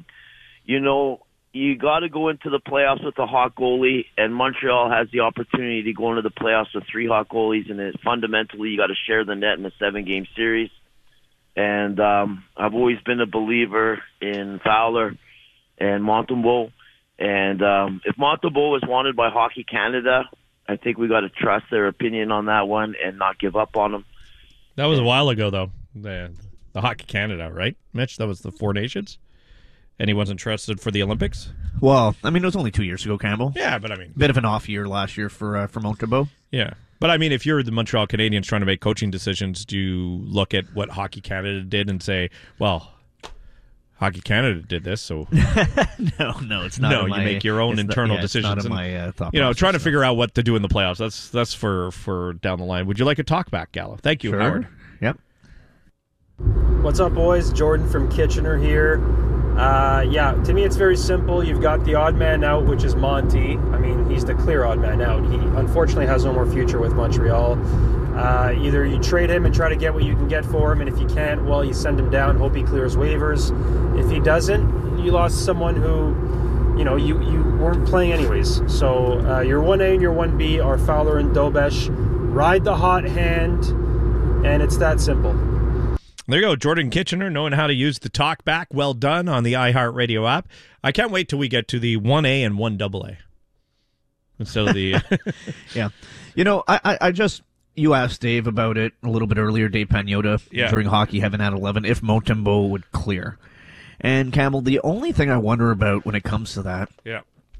you got to go into the playoffs with a hot goalie, and Montreal has the opportunity to go into the playoffs with 3 hot goalies, and fundamentally you got to share the net in a 7-game series. And I've always been a believer in Fowler and Montembeault. And if Montembeault is wanted by Hockey Canada, I think we got to trust their opinion on that one and not give up on them. That was a while ago, though. The Hockey Canada, right, Mitch? That was the 4 Nations? And he wasn't trusted for the Olympics? Well, I mean, it was only 2 years ago, Campbell. Yeah, but I mean... Bit of an off year last year for Montembeault. Yeah. But I mean, if you're the Montreal Canadiens trying to make coaching decisions, do you look at what Hockey Canada did and say, well, Hockey Canada did this, so... No, it's not. No, you make your own internal decisions. It's not in my thought process, trying to figure out what to do in the playoffs. That's for down the line. Would you like a talk back, Gallo? Thank you, sure. Howard. Yep. What's up, boys? Jordan from Kitchener here. To me it's very simple. You've got the odd man out, which is Monty. I mean, he's the clear odd man out. He unfortunately has no more future with Montreal. Either you trade him and try to get what you can get for him, and if you can't, well, you send him down, hope he clears waivers. If he doesn't, you lost someone who, you weren't playing anyways. So your 1A and your 1B are Fowler and Dobesh. Ride the hot hand, and it's that simple. There you go, Jordan Kitchener, knowing how to use the talkback. Well done on the iHeartRadio app. I can't wait till we get to the 1A and 1AA. Instead of the... Yeah. You asked Dave about it a little bit earlier, Dave Pagnotta, during Hockey Heaven at 11, if Montembeault would clear. And, Campbell, the only thing I wonder about when it comes to that... Yeah.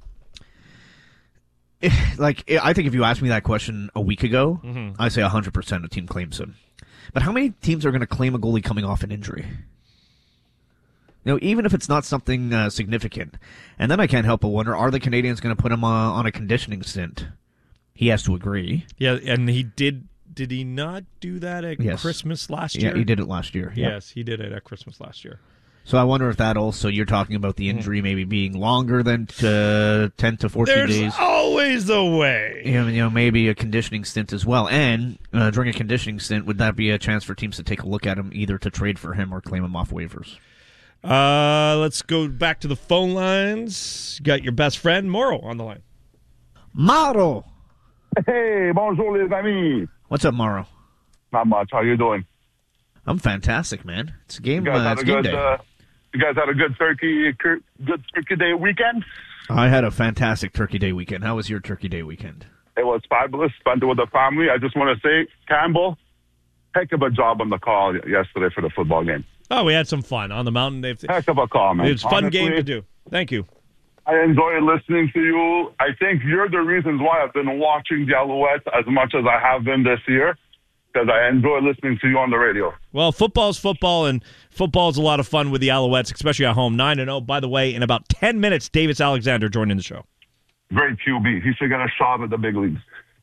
I think if you asked me that question a week ago, I'd say 100% a team claims him. But how many teams are going to claim a goalie coming off an injury? Even if it's not something significant. And then I can't help but wonder, are the Canadians going to put him on a conditioning stint? He has to agree. Yeah, and he did he not do that at Christmas last year? Yeah, he did it last year. Yes, he did it at Christmas last year. So I wonder if that also, you're talking about the injury maybe being longer than 10 to 14 days. There's always a way. Maybe a conditioning stint as well. And during a conditioning stint, would that be a chance for teams to take a look at him, either to trade for him or claim him off waivers? Let's go back to the phone lines. You got your best friend, Mauro, on the line. Mauro! Hey, bonjour les amis. What's up, Mauro? Not much. How you doing? I'm fantastic, man. It's a game. You guys game day. You guys had a good Turkey Day weekend? I had a fantastic Turkey Day weekend. How was your Turkey Day weekend? It was fabulous. Spent it with the family. I just want to say, Campbell, heck of a job on the call yesterday for the football game. Oh, we had some fun on the mountain. Heck of a call, man. It's a fun game to do. Thank you. I enjoy listening to you. I think you're the reasons why I've been watching the Alouettes as much as I have been this year, because I enjoy listening to you on the radio. Well, football's football, and football's a lot of fun with the Alouettes, especially at home. 9-0. By the way, in about 10 minutes, Davis Alexander joining the show. Great QB. He should get a shot at the big leagues.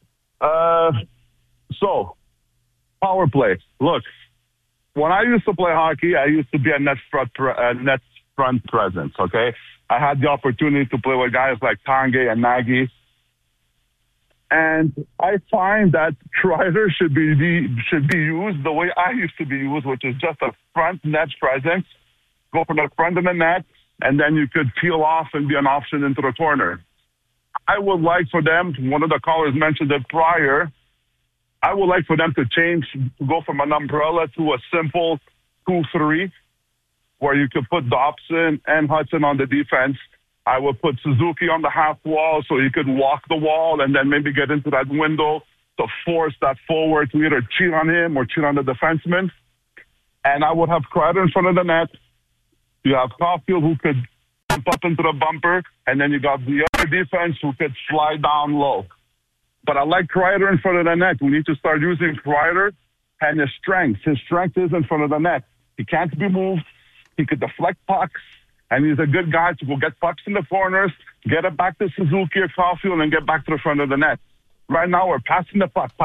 So, power play. Look, when I used to play hockey, I used to be a net front presence, okay? I had the opportunity to play with guys like Tange and Nagy. And I find that Kreider should be used the way I used to be used, which is just a front net presence, go from the front of the net, and then you could peel off and be an option into the corner. I would like for them, one of the callers mentioned it prior, I would like for them to go from an umbrella to a simple 2-3, where you could put Dobson and Hudson on the defense. I would put Suzuki on the half wall so he could walk the wall and then maybe get into that window to force that forward to either cheat on him or cheat on the defenseman. And I would have Kreider in front of the net. You have Caulfield who could jump up into the bumper, and then you got the other defense who could slide down low. But I like Kreider in front of the net. We need to start using Kreider and his strength. His strength is in front of the net. He can't be moved. He could deflect pucks, and he's a good guy to go get pucks in the corners, get it back to Suzuki or Caulfield, and get back to the front of the net. Right now, we're passing the puck,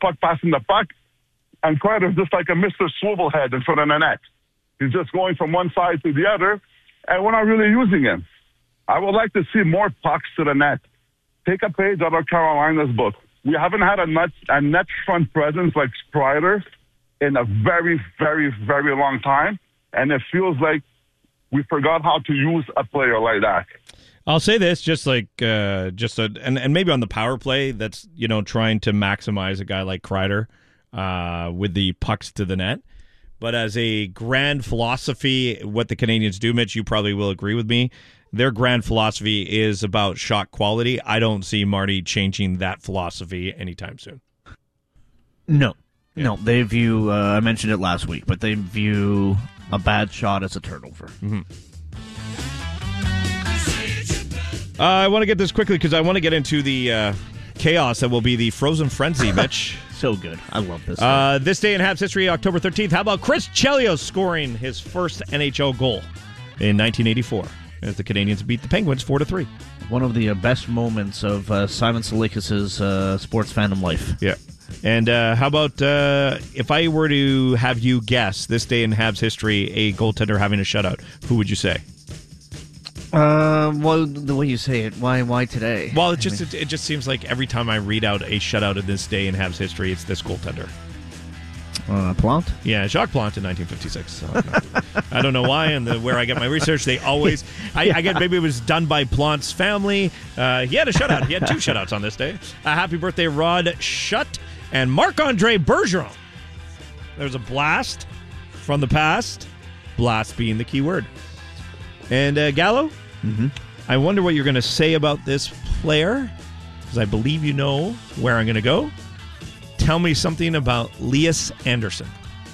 and Kreider's just like a Mr. Swivelhead in front of the net. He's just going from one side to the other, and we're not really using him. I would like to see more pucks to the net. Take a page out of Carolina's book. We haven't had a net front presence like Kreider in a very, very, very long time. And it feels like we forgot how to use a player like that. I'll say this, and maybe on the power play, that's trying to maximize a guy like Kreider with the pucks to the net. But as a grand philosophy, what the Canadians do, Mitch, you probably will agree with me. Their grand philosophy is about shot quality. I don't see Marty changing that philosophy anytime soon. No. Yeah. No, they view, I mentioned it last week, but they view a bad shot as a turnover. Mm-hmm. I want to get this quickly because I want to get into the chaos that will be the Frozen Frenzy, Mitch. So good. I love this. This day in Habs history, October 13th. How about Chris Chelios scoring his first NHL goal in 1984 as the Canadians beat the Penguins 4-3. One of the best moments of Simon Salikis' sports fandom life. Yeah. And how about if I were to have you guess this day in Habs history a goaltender having a shutout, who would you say? Well, the way you say it, why today? Well, it just seems like every time I read out a shutout of this day in Habs history, it's this goaltender. Plante? Yeah, Jacques Plante in 1956. So, I don't know why, and where I get my research, they always... I get maybe it was done by Plante's family. He had a shutout. He had 2 shutouts on this day. Happy birthday, Rod Schutt and Marc-Andre Bergeron. There's a blast from the past. Blast being the key word. And Gallo, I wonder what you're going to say about this player, because I believe you know where I'm going to go. Tell me something about Lias Andersson.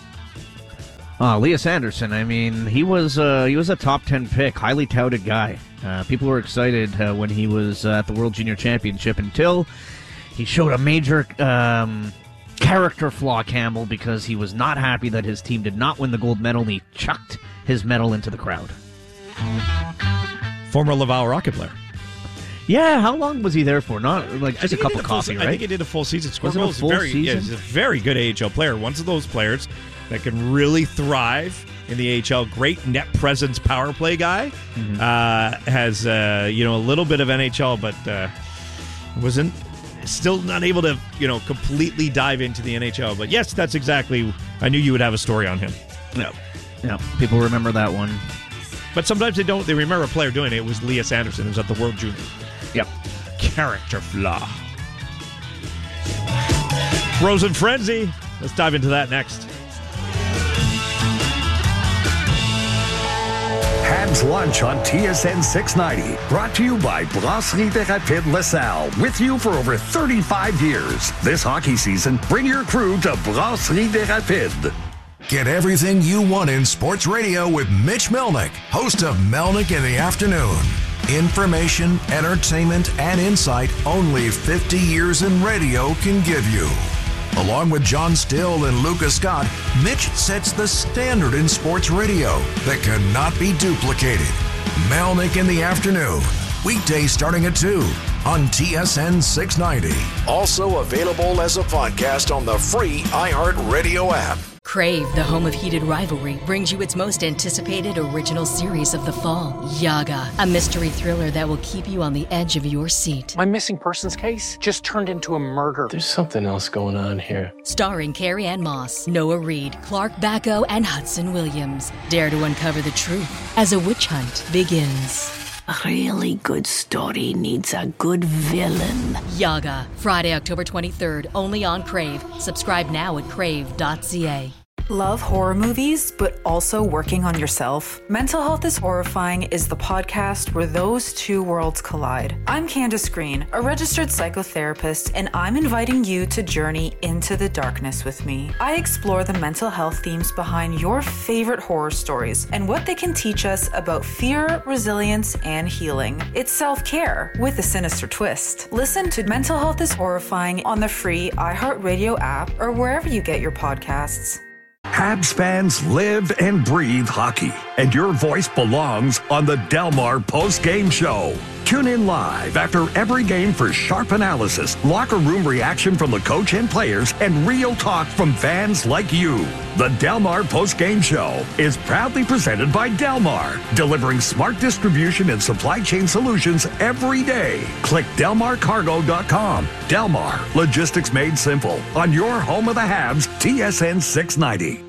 Lias Andersson, I mean, he was a top 10 pick, highly touted guy. People were excited when he was at the World Junior Championship until he showed a major character flaw, Campbell, because he was not happy that his team did not win the gold medal, and he chucked his medal into the crowd. Former Laval Rocket player. Yeah, how long was he there for? Not like just a cup of coffee, right? I think he did a full season. Was it a full season? Yeah, he's a very good AHL player. One of those players that can really thrive in the AHL. Great net presence power play guy. Has a little bit of NHL, but wasn't still not able to completely dive into the NHL. But yes, that's exactly. I knew you would have a story on him. Yeah. People remember that one. But sometimes they don't. They remember a player doing it. It was Lias Andersson. It was at the World Junior. Yep. Character flaw. Frozen Frenzy. Let's dive into that next. Habs Lunch on TSN 690. Brought to you by Brasserie des Rapides LaSalle. With you for over 35 years. This hockey season, bring your crew to Brasserie des Rapides. Get everything you want in sports radio with Mitch Melnick, host of Melnick in the Afternoon. Information, entertainment, and insight only 50 years in radio can give you. Along with John Still and Lucas Scott, Mitch sets the standard in sports radio that cannot be duplicated. Melnick in the Afternoon, weekdays starting at 2 on TSN 690. Also available as a podcast on the free iHeartRadio app. Crave, the home of heated rivalry, brings you its most anticipated original series of the fall, Yaga, a mystery thriller that will keep you on the edge of your seat. My missing persons case just turned into a murder. There's something else going on here. Starring Carrie Ann Moss, Noah Reid, Clark Bacco, and Hudson Williams. Dare to uncover the truth as a witch hunt begins. A really good story needs a good villain. Yaga, Friday, October 23rd, only on Crave. Subscribe now at crave.ca. Love horror movies, but also working on yourself? Mental Health is Horrifying is the podcast where those two worlds collide. I'm Candace Green, a registered psychotherapist, and I'm inviting you to journey into the darkness with me. I explore the mental health themes behind your favorite horror stories and what they can teach us about fear, resilience, and healing. It's self-care with a sinister twist. Listen to Mental Health is Horrifying on the free iHeartRadio app or wherever you get your podcasts. Habs fans live and breathe hockey, and your voice belongs on the Delmar post-game show. Tune in live after every game for sharp analysis, locker room reaction from the coach and players, and real talk from fans like you. The Delmar post-game show is proudly presented by Delmar, delivering smart distribution and supply chain solutions every day. Click DelmarCargo.com. Delmar, logistics made simple. On your home of the Habs, TSN 690.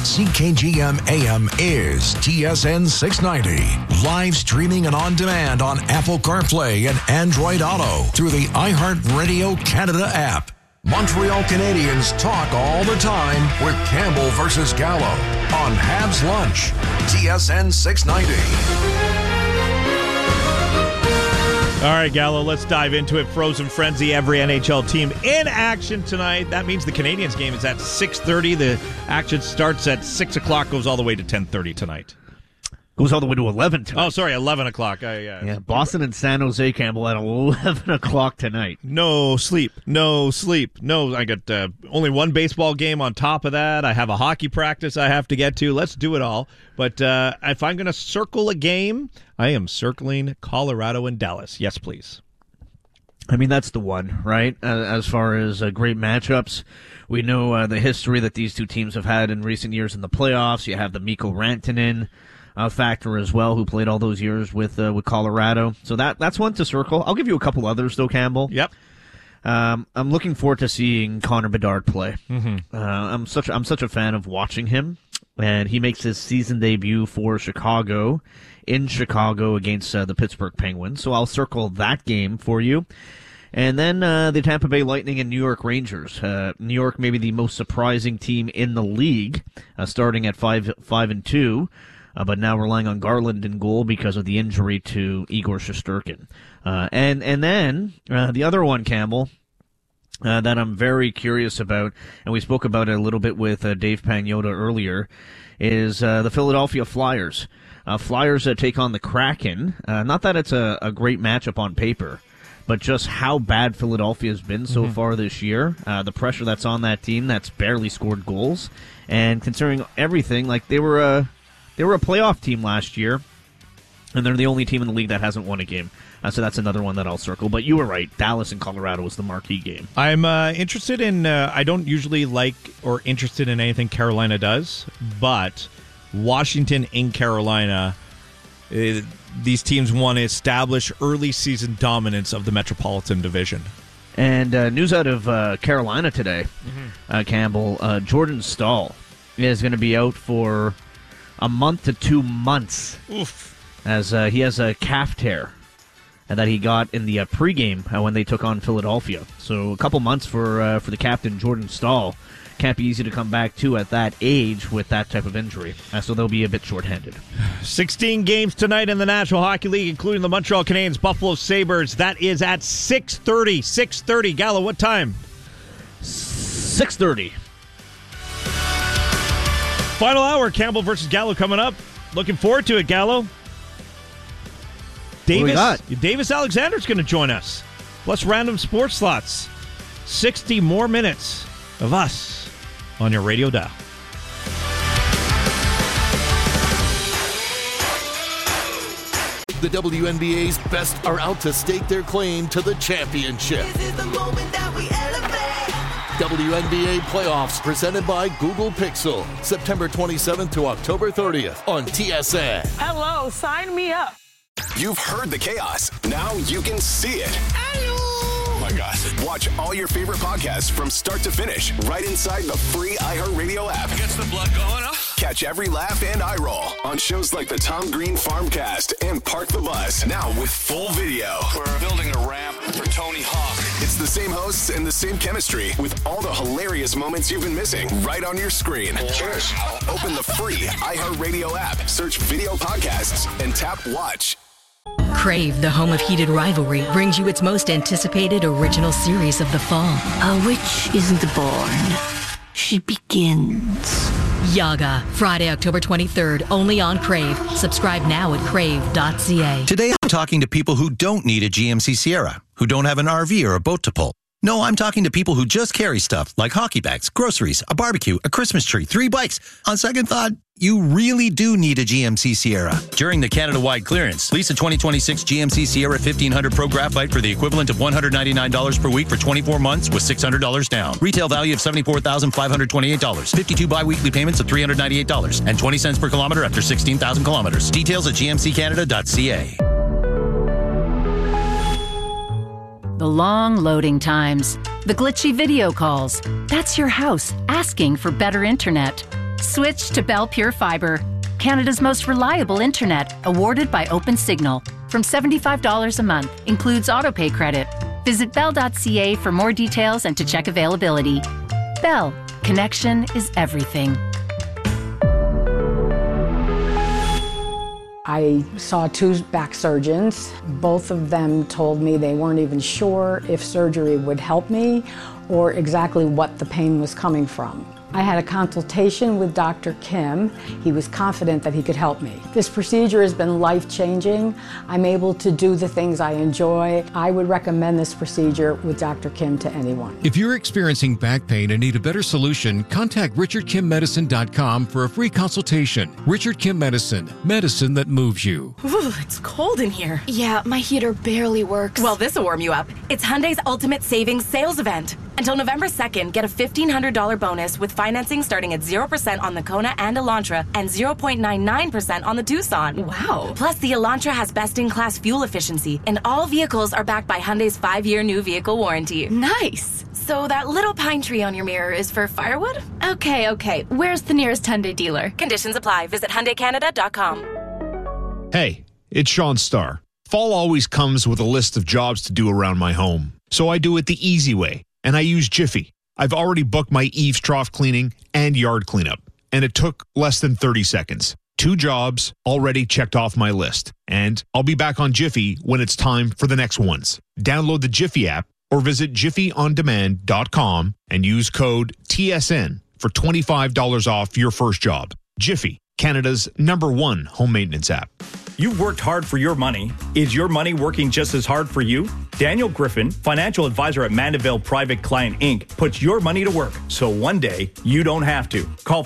CKGM AM is TSN 690. Live streaming and on demand on Apple CarPlay and Android Auto through the iHeartRadio Canada app. Montreal Canadiens talk all the time with Campbell versus Gallo on Habs Lunch. TSN 690. All right, Gallo, let's dive into it. Frozen Frenzy, every NHL team in action tonight. That means the Canadiens game is at 6:30. The action starts at 6 o'clock, goes all the way to 10:30 tonight. Goes all the way to 11 tonight. Oh, sorry, 11 o'clock. Yeah, Boston and San Jose, Campbell, at 11 o'clock tonight. No sleep. No, I got only one baseball game on top of that. I have a hockey practice I have to get to. Let's do it all. But if I'm going to circle a game, I am circling Colorado and Dallas. Yes, please. I mean, that's the one, right? As far as great matchups, we know the history that these two teams have had in recent years in the playoffs. You have the Mikko Rantanen factor as well, who played all those years with Colorado. So that's one to circle. I'll give you a couple others, though, Campbell. Yep. I'm looking forward to seeing Connor Bedard play. Mm-hmm. I'm such a fan of watching him, and he makes his season debut for Chicago in Chicago against the Pittsburgh Penguins. So I'll circle that game for you. And then the Tampa Bay Lightning and New York Rangers. New York maybe the most surprising team in the league, starting at 5-2, but now relying on Garland in goal because of the injury to Igor Shesterkin. And then the other one, Campbell, that I'm very curious about, and we spoke about it a little bit with Dave Pagnotta earlier, is the Philadelphia Flyers. Flyers take on the Kraken. Not that it's a great matchup on paper, but just how bad Philadelphia has been so far this year. The pressure that's on that team that's barely scored goals. And considering everything, like they were a playoff team last year, and they're the only team in the league that hasn't won a game. So that's another one that I'll circle. But you were right. Dallas and Colorado was the marquee game. I'm interested in, I don't usually like or interested in anything Carolina does, but Washington in Carolina, these teams want to establish early season dominance of the Metropolitan Division. And news out of Carolina today, Campbell, Jordan Staal is going to be out for a month to 2 months. Oof. As he has a calf tear that he got in the pregame when they took on Philadelphia. So a couple months for the captain, Jordan Staal. Can't be easy to come back to at that age with that type of injury. So they'll be a bit shorthanded. 16 games tonight in the National Hockey League, including the Montreal Canadiens, Buffalo Sabres. That is at 6:30. 6:30. Gallo, what time? 6:30. Final hour, Campbell versus Gallo coming up. Looking forward to it, Gallo. Davis Alexander's going to join us. Plus random sports slots. 60 more minutes of us on your radio dial. The WNBA's best are out to stake their claim to the championship. This is the moment that we elevate. WNBA playoffs presented by Google Pixel. September 27th to October 30th on TSN. Hello, sign me up. You've heard the chaos. Now you can see it. Hello. Oh my gosh. Watch all your favorite podcasts from start to finish right inside the free iHeartRadio app. Gets the blood going, huh? Catch every laugh and eye roll on shows like the Tom Green Farmcast and Park the Bus. Now with full video. We're building a ramp for Tony Hawk. It's the same hosts and the same chemistry with all the hilarious moments you've been missing right on your screen. Cheers. Open the free iHeartRadio app, search video podcasts, and tap watch. Crave, the home of heated rivalry, brings you its most anticipated original series of the fall. A witch isn't born. She begins. Yaga, Friday, October 23rd, only on Crave. Subscribe now at crave.ca. Today I'm talking to people who don't need a GMC Sierra, who don't have an RV or a boat to pull. No, I'm talking to people who just carry stuff like hockey bags, groceries, a barbecue, a Christmas tree, 3 bikes. On second thought, you really do need a GMC Sierra. During the Canada-wide clearance, lease a 2026 GMC Sierra 1500 Pro Graphite for the equivalent of $199 per week for 24 months with $600 down. Retail value of $74,528. 52 bi-weekly payments of $398 and 20 cents per kilometer after 16,000 kilometers. Details at gmccanada.ca. The long loading times, the glitchy video calls. That's your house asking for better internet. Switch to Bell Pure Fiber, Canada's most reliable internet, awarded by OpenSignal. From $75 a month, includes autopay credit. Visit bell.ca for more details and to check availability. Bell, connection is everything. I saw 2 back surgeons. Both of them told me they weren't even sure if surgery would help me or exactly what the pain was coming from. I had a consultation with Dr. Kim. He was confident that he could help me. This procedure has been life-changing. I'm able to do the things I enjoy. I would recommend this procedure with Dr. Kim to anyone. If you're experiencing back pain and need a better solution, contact RichardKimMedicine.com for a free consultation. Richard Kim Medicine, medicine that moves you. Ooh, it's cold in here. Yeah, my heater barely works. Well, this'll warm you up. It's Hyundai's Ultimate Savings Sales Event. Until November 2nd, get a $1,500 bonus with financing starting at 0% on the Kona and Elantra and 0.99% on the Tucson. Wow. Plus, the Elantra has best-in-class fuel efficiency, and all vehicles are backed by Hyundai's 5-year new vehicle warranty. Nice. So that little pine tree on your mirror is for firewood? Okay. Where's the nearest Hyundai dealer? Conditions apply. Visit HyundaiCanada.com. Hey, it's Sean Starr. Fall always comes with a list of jobs to do around my home. So I do it the easy way, and I use Jiffy. I've already booked my eaves trough cleaning and yard cleanup, and it took less than 30 seconds. 2 jobs already checked off my list, and I'll be back on Jiffy when it's time for the next ones. Download the Jiffy app or visit jiffyondemand.com and use code TSN for $25 off your first job. Jiffy, Canada's #1 home maintenance app. You've worked hard for your money. Is your money working just as hard for you? Daniel Griffin, financial advisor at Mandeville Private Client Inc., puts your money to work so one day you don't have to. Call